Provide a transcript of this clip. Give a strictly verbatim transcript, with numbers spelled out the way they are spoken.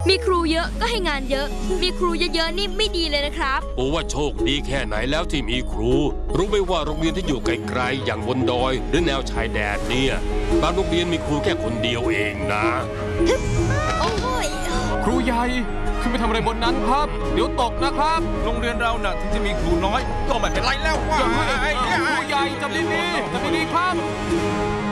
มีครูเยอะก็ให้งานเยอะมีครูเยอะๆนี่ไม่ดีเลยนะครับปูว่าโชคดีแค่ไหนแล้วที่มีครูรู้ไหมว่าโรงเรียนที่อยู่ไกลๆอย่างบนดอยหรือแนวชายแดนเนี่ยบางโรงเรียนมีครูแค่คนเดียวเองนะโอ้ยครูใหญ่ขึ้นไปทำอะไรบนนั้นครับเดี๋ยวตกนะครับโรงเรียนเราน่ะถึงจะมีครูน้อยก็ไม่เป็นไรแล้วว่าครูใหญ่จำดีๆจำดีๆครับ